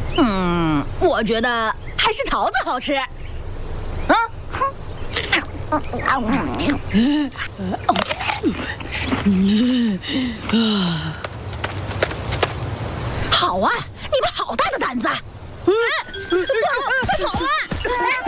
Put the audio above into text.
我觉得还是桃子好吃。好啊，你们好大的胆子！跑啊！